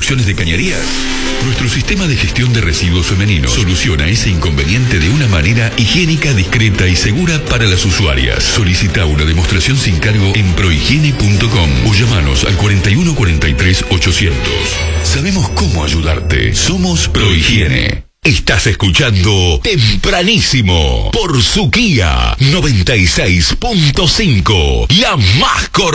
destrucciones de cañerías? Nuestro sistema de gestión de residuos femeninos soluciona ese inconveniente de una manera higiénica, discreta y segura para las usuarias. Solicita una demostración sin cargo en prohigiene.com o llamanos al 41 43 800. Sabemos cómo ayudarte. Somos Prohigiene. Estás escuchando Tempranísimo por Suquía 96.5, la más cordial.